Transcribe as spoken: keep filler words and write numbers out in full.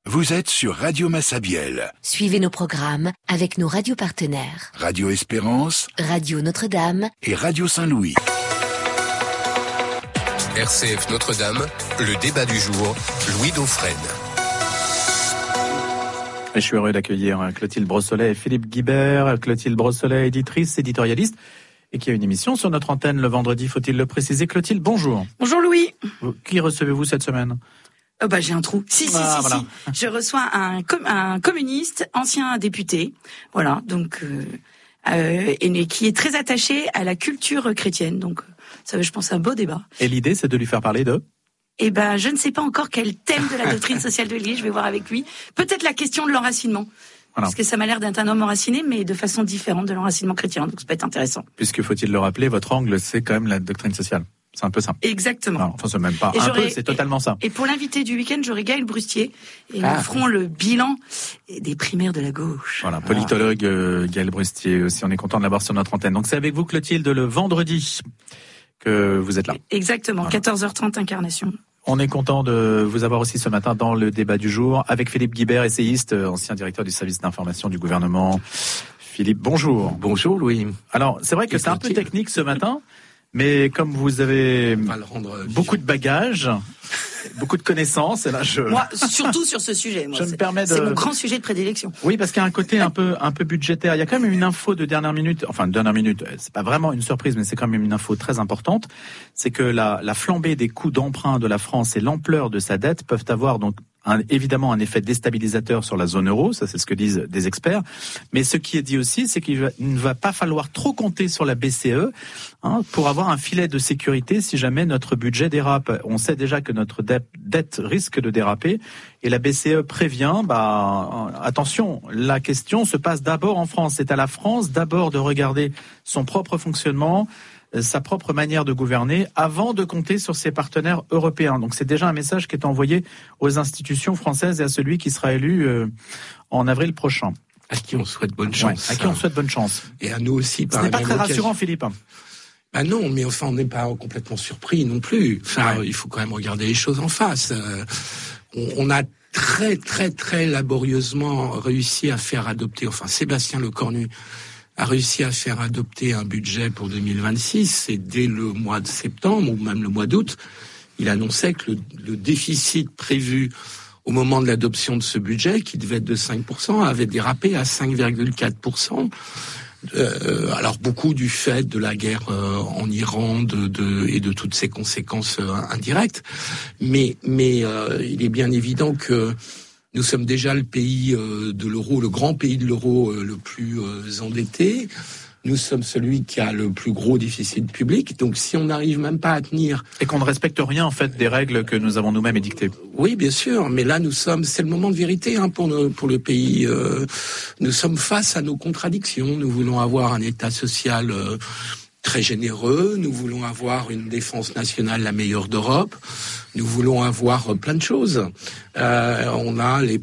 Vous êtes sur Radio Massabielle. Suivez nos programmes avec nos radios partenaires. Radio Espérance, Radio Notre-Dame et Radio Saint-Louis. R C F Notre-Dame, le débat du jour, Louis Dauphren. Je suis heureux d'accueillir Clotilde Brossolet et Philippe Guibert. Clotilde Brossolet, éditrice, éditorialiste, et qui a une émission sur notre antenne le vendredi, faut-il le préciser. Clotilde, bonjour. Bonjour Louis. Qui recevez-vous cette semaine ? Oh bah j'ai un trou. Si si ah, si, voilà. si. Je reçois un com- un communiste, ancien député. Voilà, donc euh, euh, et qui est très attaché à la culture chrétienne. Donc ça, je pense, un beau débat. Et l'idée, c'est de lui faire parler de. Eh ben, je ne sais pas encore quel thème de la doctrine sociale de l'Église. Je vais voir avec lui. Peut-être la question de l'enracinement. Voilà. Parce que ça m'a l'air d'être un homme enraciné, mais de façon différente de l'enracinement chrétien. Donc ça peut être intéressant. Puisque, faut-il le rappeler, votre angle, c'est quand même la doctrine sociale. C'est un peu ça. Exactement. Non, enfin, c'est même pas et un peu, c'est totalement ça. Et pour l'invité du week-end, j'aurai Gaël Brustier. Et ah. nous ferons le bilan des primaires de la gauche. Voilà, politologue euh, Gaël Brustier aussi. On est content de l'avoir sur notre antenne. Donc c'est avec vous, Clotilde, le vendredi que vous êtes là. Exactement, voilà. quatorze heures trente, Incarnation. On est content de vous avoir aussi ce matin dans le débat du jour avec Philippe Guibert, essayiste, ancien directeur du service d'information du gouvernement. Philippe, bonjour. Bonjour Louis. Alors, c'est vrai que c'est un peu technique ce matin. Mais comme vous avez beaucoup de bagages, beaucoup de connaissances, et là je... Moi, surtout sur ce sujet, moi, je me permets de... c'est mon grand sujet de prédilection. Oui, parce qu'il y a un côté un peu, un peu budgétaire. Il y a quand même une info de dernière minute, enfin de dernière minute, c'est pas vraiment une surprise, mais c'est quand même une info très importante. C'est que la, la flambée des coûts d'emprunt de la France et l'ampleur de sa dette peuvent avoir donc Un, évidemment un effet déstabilisateur sur la zone euro, ça c'est ce que disent des experts, mais ce qui est dit aussi, c'est qu'il va, ne va pas falloir trop compter sur la B C E hein, pour avoir un filet de sécurité si jamais notre budget dérape. On sait déjà que notre dette, dette risque de déraper et la B C E prévient, bah, attention, la question se passe d'abord en France, c'est à la France d'abord de regarder son propre fonctionnement, sa propre manière de gouverner avant de compter sur ses partenaires européens. Donc c'est déjà un message qui est envoyé aux institutions françaises et à celui qui sera élu euh, en avril prochain. À qui on souhaite bonne chance. Ouais, à qui on souhaite bonne chance. Et à nous aussi. Ce n'est pas très rassurant, Philippe. Ben non, mais enfin on n'est pas complètement surpris non plus. Enfin, ouais. Il faut quand même regarder les choses en face. Euh, on, on a très très très laborieusement réussi à faire adopter, enfin Sébastien Lecornu a réussi à faire adopter un budget pour deux mille vingt-six, et dès le mois de septembre, ou même le mois d'août, il annonçait que le, le déficit prévu au moment de l'adoption de ce budget, qui devait être de cinq pour cent, avait dérapé à cinq virgule quatre pour cent. Euh, alors beaucoup du fait de la guerre euh, en Iran de, de, et de toutes ses conséquences euh, indirectes, mais, mais euh, il est bien évident que nous sommes déjà le pays euh, de l'euro, le grand pays de l'euro euh, le plus euh, endetté. Nous sommes celui qui a le plus gros déficit public. Donc, si on n'arrive même pas à tenir... Et qu'on ne respecte rien, en fait, des règles que nous avons nous-mêmes édictées. Oui, bien sûr. Mais là, nous sommes... C'est le moment de vérité hein, pour, nos, pour le pays. Euh, nous sommes face à nos contradictions. Nous voulons avoir un État social... Euh, très généreux, nous voulons avoir une défense nationale la meilleure d'Europe, nous voulons avoir plein de choses. Euh, on a les